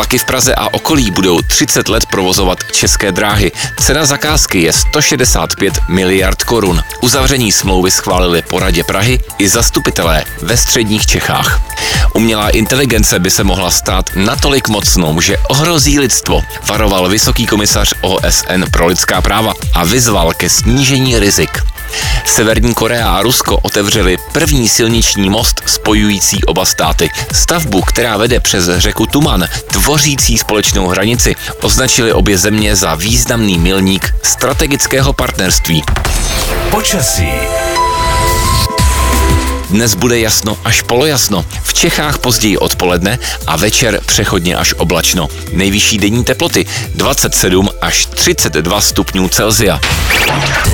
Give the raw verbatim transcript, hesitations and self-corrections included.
Vlaky v Praze a okolí budou třicet let provozovat České dráhy. Cena zakázky je sto šedesát pět miliard korun. Uzavření smlouvy schválili poradě Prahy i zastupitelé ve středních Čechách. Umělá inteligence by se mohla stát natolik mocnou, že ohrozí lidstvo, varoval vysoký komisař O S N pro lidská práva a vyzval ke snížení rizik. Severní Korea a Rusko otevřeli první silniční most spojující oba státy. Stavbu, která vede přes řeku Tuman, tvořící společnou hranici, označili obě země za významný milník strategického partnerství. Počasí. Dnes bude jasno až polojasno. V Čechách později odpoledne a večer přechodně až oblačno. Nejvyšší denní teploty dvacet sedm až třicet dva stupňů Celsia.